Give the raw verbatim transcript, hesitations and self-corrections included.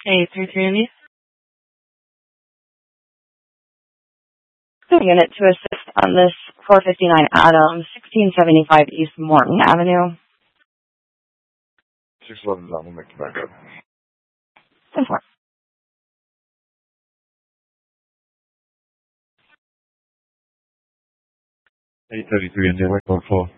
eight three three Indy. The unit to assist on this four fifty-nine Adam, sixteen seventy-five East Morton Avenue. six eleven Don, we'll make the backup. ten four. eight thirty-three Indy, wait, code four.